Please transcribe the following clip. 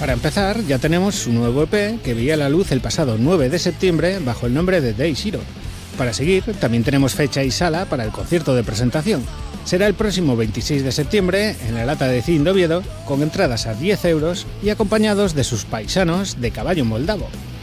Para empezar, ya tenemos su nuevo EP que veía la luz el pasado 9 de septiembre bajo el nombre de Day Zero. Para seguir, también tenemos fecha y sala para el concierto de presentación. Será el próximo 26 de septiembre en la Lata de Cine de Oviedo, con entradas a 10 euros y acompañados de sus paisanos de Caballo Moldavo.